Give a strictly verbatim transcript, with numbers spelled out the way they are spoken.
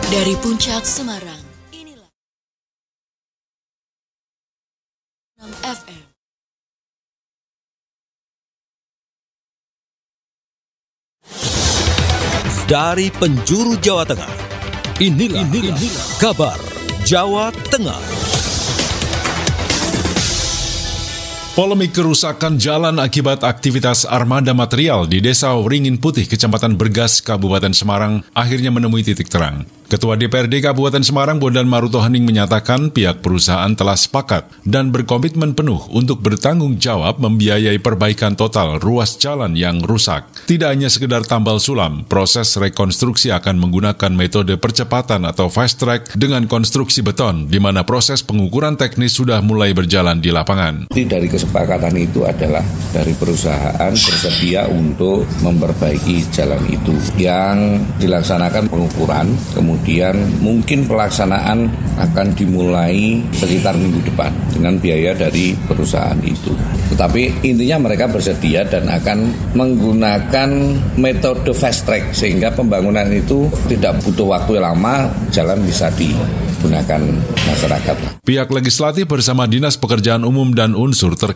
Dari Puncak Semarang, inilah enam F M. Dari penjuru Jawa Tengah, inilah, inilah, inilah kabar Jawa Tengah. Polemik kerusakan jalan akibat aktivitas armada material di Desa Wringin Putih, Kecamatan Bergas, Kabupaten Semarang akhirnya menemui titik terang. Ketua D P R D Kabupaten Semarang Bondan Maruto Hening menyatakan pihak perusahaan telah sepakat dan berkomitmen penuh untuk bertanggung jawab membiayai perbaikan total ruas jalan yang rusak. Tidak hanya sekedar tambal sulam, proses rekonstruksi akan menggunakan metode percepatan atau fast track dengan konstruksi beton, di mana proses pengukuran teknis sudah mulai berjalan di lapangan. Dari kesepakatan itu adalah dari perusahaan bersedia untuk memperbaiki jalan itu yang dilaksanakan pengukuran, kemudian Kemudian mungkin pelaksanaan akan dimulai sekitar minggu depan dengan biaya dari perusahaan itu. Tetapi intinya mereka bersedia dan akan menggunakan metode fast track sehingga pembangunan itu tidak butuh waktu lama, jalan bisa digunakan masyarakat. Pihak legislatif bersama Dinas Pekerjaan Umum dan unsur terkait